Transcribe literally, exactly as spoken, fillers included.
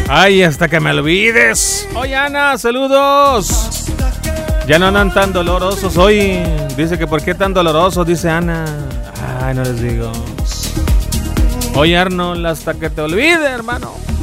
Ay, hasta que me olvides. Oye, Ana, saludos. Ya no andan tan dolorosos hoy. Dice que por qué tan dolorosos, dice Ana. Ay, no les digo. Oye, Arnold, hasta que te olvide, hermano.